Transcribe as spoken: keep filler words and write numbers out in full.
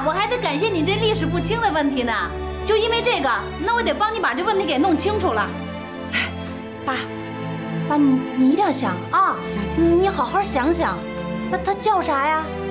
我还得感谢你这历史不清的问题呢。就因为这个，那我得帮你把这问题给弄清楚了。哎，爸，爸，你你一定要想啊， 想想， 你好好想想，他他叫啥呀？